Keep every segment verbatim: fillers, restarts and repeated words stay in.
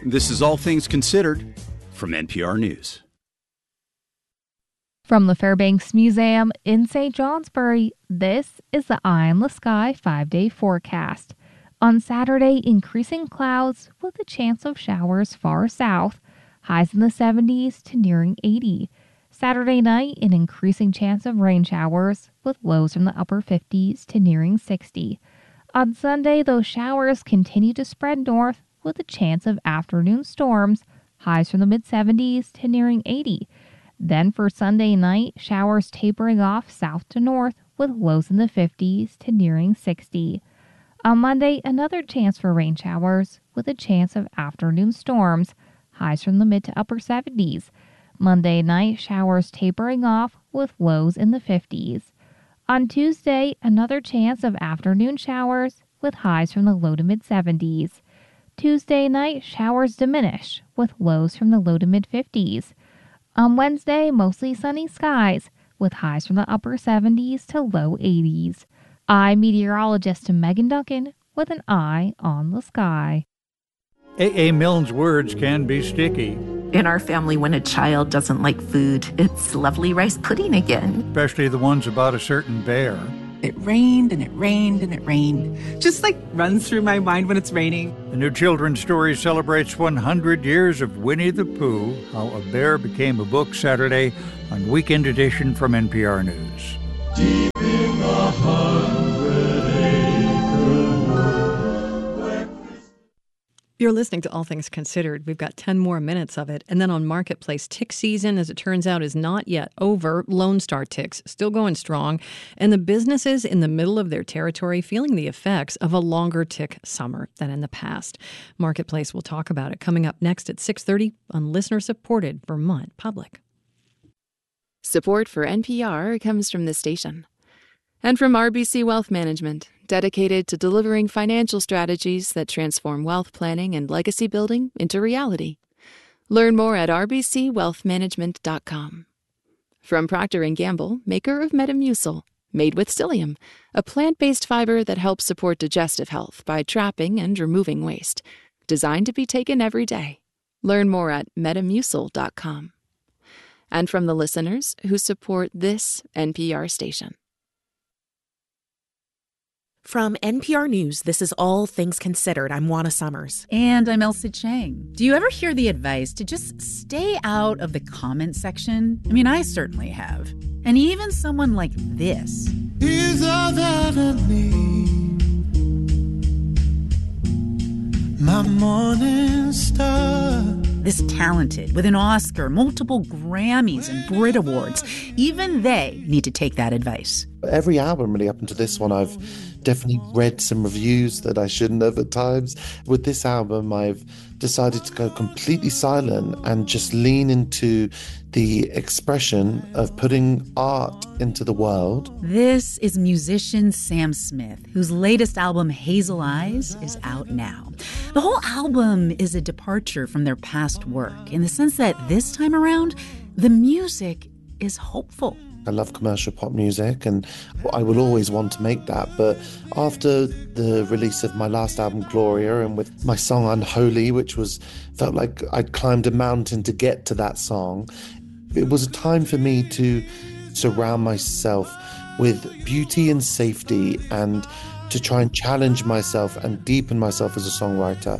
This is All Things Considered from N P R News. From the Fairbanks Museum in Saint Johnsbury, this is the Eye in the Sky five-day forecast. On Saturday, increasing clouds with a chance of showers far south, highs in the seventies to nearing eighty. Saturday night, an increasing chance of rain showers with lows from the upper fifties to nearing sixty. On Sunday, those showers continue to spread north with a chance of afternoon storms, highs from the mid-seventies to nearing eighty. Then for Sunday night, showers tapering off south to north with lows in the fifties to nearing sixty. On Monday, another chance for rain showers with a chance of afternoon storms, highs from the mid to upper seventies. Monday night, showers tapering off with lows in the fifties. On Tuesday, another chance of afternoon showers with highs from the low to mid-seventies. Tuesday night, showers diminish with lows from the low to mid-fifties. On Wednesday, mostly sunny skies with highs from the upper seventies to low eighties. I'm meteorologist Megan Duncan with an eye on the sky. A A. Milne's words can be sticky. In our family, when a child doesn't like food, it's lovely rice pudding again. Especially the ones about a certain bear. It rained and it rained and it rained. Just like runs through my mind when it's raining. The new children's story celebrates one hundred years of Winnie the Pooh, How a Bear Became a Book, Saturday on Weekend Edition from N P R News. Deep in the hundred acre wood. You're listening to All Things Considered. We've got ten more minutes of it. And then on Marketplace, tick season, as it turns out, is not yet over. Lone Star ticks still going strong. And the businesses in the middle of their territory feeling the effects of a longer tick summer than in the past. Marketplace will talk about it coming up next at six thirty on listener-supported Vermont Public. Support for N P R comes from this station. And from R B C Wealth Management, dedicated to delivering financial strategies that transform wealth planning and legacy building into reality. Learn more at r b c wealth management dot com. From Procter and Gamble, maker of Metamucil, made with psyllium, a plant-based fiber that helps support digestive health by trapping and removing waste. Designed to be taken every day. Learn more at metamucil dot com. And from the listeners who support this N P R station. From N P R News, this is All Things Considered. I'm Juana Summers. And I'm Elsa Chang. Do you ever hear the advice to just stay out of the comment section? I mean, I certainly have. And even someone like this. Is all that I need. My morning star. This talented, with an Oscar, multiple Grammys, and Brit Awards, even they need to take that advice. Every album, really, up until this one, I've definitely read some reviews that I shouldn't have at times. With this album, I've decided to go completely silent and just lean into the expression of putting art into the world. This is musician Sam Smith, whose latest album, Hazel Eyes, is out now. The whole album is a departure from their past work in the sense that this time around, the music is hopeful. I love commercial pop music and I will always want to make that. But after the release of my last album, Gloria, and with my song Unholy, which was felt like I'd climbed a mountain to get to that song, it was a time for me to surround myself with beauty and safety and to try and challenge myself and deepen myself as a songwriter.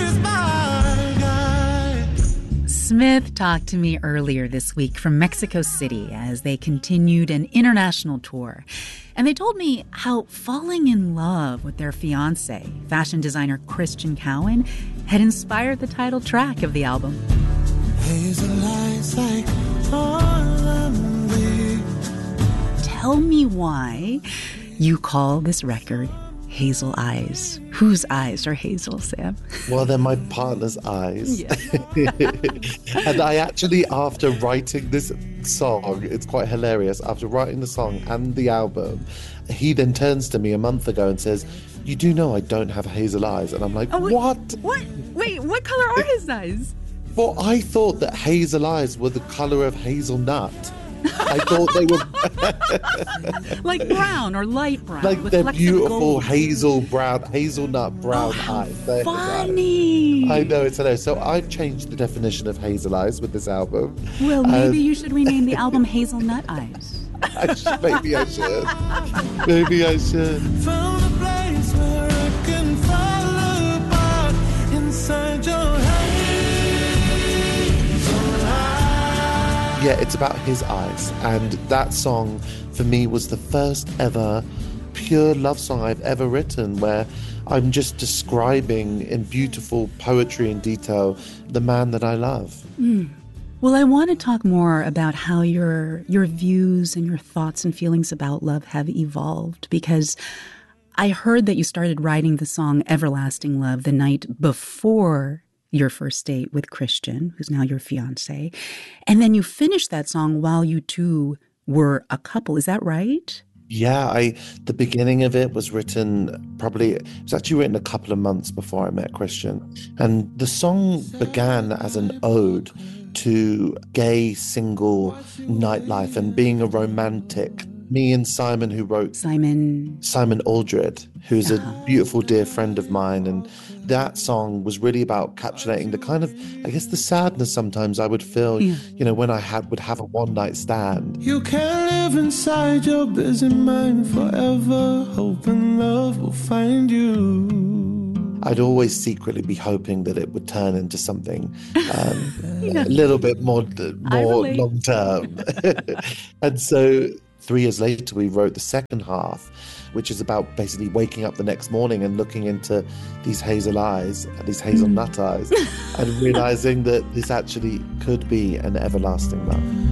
Smith talked to me earlier this week from Mexico City as they continued an international tour. And they told me how falling in love with their fiancé, fashion designer Christian Cowan, had inspired the title track of the album. Hazel eyes like Harlem. Tell me why you call this record Hazel Eyes. Whose eyes are hazel, Sam? Well, they're my partner's eyes. Yeah. And I actually, after writing this song, it's quite hilarious. After writing the song and the album, he then turns to me a month ago and says, "You do know I don't have hazel eyes." And I'm like, oh, wait, what? What? Wait, what color are his eyes? Well, I thought that hazel eyes were the color of hazelnut. I thought they were like brown or light brown. like with they're flecks of beautiful gold. hazel brown, hazelnut brown Oh, eyes. They're- funny. I know, it's hilarious. So I've changed the definition of hazel eyes with this album. Well, maybe Um, you should rename the album Hazelnut Eyes. I should, maybe I should. Maybe I should. Found a place where I can fall apart inside your Yeah, it's about his eyes. And that song, for me, was the first ever pure love song I've ever written, where I'm just describing in beautiful poetry and detail the man that I love. Mm. Well, I want to talk more about how your your views and your thoughts and feelings about love have evolved, because I heard that you started writing the song Everlasting Love the night before your first date with Christian, who's now your fiance. And then you finished that song while you two were a couple. Is that right? Yeah, I the beginning of it was written probably, it was actually written a couple of months before I met Christian. And the song began as an ode to gay single nightlife and being a romantic. Me and Simon, who wrote Simon Simon Aldred, who's a beautiful dear friend of mine, and that song was really about encapsulating the kind of, I guess, the sadness sometimes I would feel, Yeah. you know, when I had would have a one night stand. You can live inside your busy mind forever, hoping love will find you. I'd always secretly be hoping that it would turn into something um, a little bit more more relate. long term. And so three years later, we wrote the second half, which is about basically waking up the next morning and looking into these hazel eyes, these hazelnut eyes, and realizing that this actually could be an everlasting love.